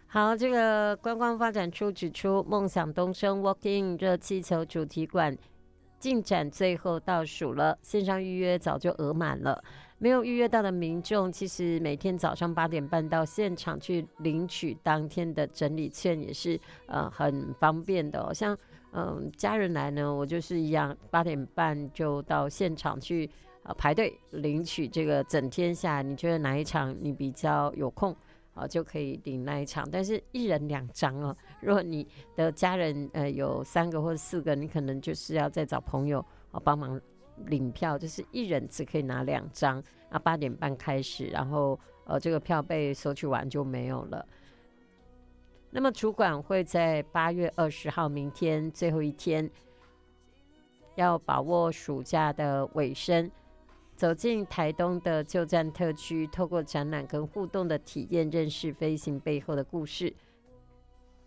好，这个观光发展处指出，梦想东升 Walk-in 热气球主题馆进展最后倒数了，线上预约早就额满了。没有预约到的民众，其实每天早上8点半到现场去领取当天的整理券，也是很方便的哦。像家人来呢，我就是一样8点半就到现场去排队领取这个整天下来，你觉得哪一场你比较有空？就可以领那一场，但是一人2张哦。如果你的家人有3个或者4个，你可能就是要再找朋友帮忙领票，就是一人只可以拿2张。那8点半开始，然后这个票被索取完就没有了。那么主管会在8月20号明天最后一天，要把握暑假的尾声，走进台东的旧站特区，透过展览跟互动的体验，认识飞行背后的故事。